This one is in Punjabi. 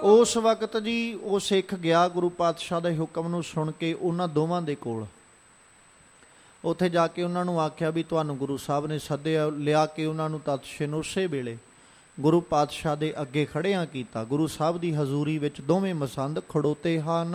ਉਸ ਵਕਤ ਜੀ ਉਹ ਸਿੱਖ ਗਿਆ ਗੁਰੂ ਪਾਤਸ਼ਾਹ ਦੇ ਹੁਕਮ ਨੂੰ ਸੁਣ ਕੇ ਉਹਨਾਂ ਦੋਵਾਂ ਦੇ ਕੋਲ। ਉੱਥੇ ਜਾ ਕੇ ਉਹਨਾਂ ਨੂੰ ਆਖਿਆ ਵੀ ਤੁਹਾਨੂੰ ਗੁਰੂ ਸਾਹਿਬ ਨੇ ਸੱਦਿਆ। ਲਿਆ ਕੇ ਉਹਨਾਂ ਨੂੰ ਤਤਸ਼ਿਨ ਉਸੇ ਵੇਲੇ ਗੁਰੂ ਪਾਤਸ਼ਾਹ ਦੇ ਅੱਗੇ ਖੜਿਆਂ ਕੀਤਾ। ਗੁਰੂ ਸਾਹਿਬ ਦੀ ਹਜ਼ੂਰੀ ਵਿੱਚ ਦੋਵੇਂ ਮਸੰਦ ਖੜੋਤੇ ਹਨ।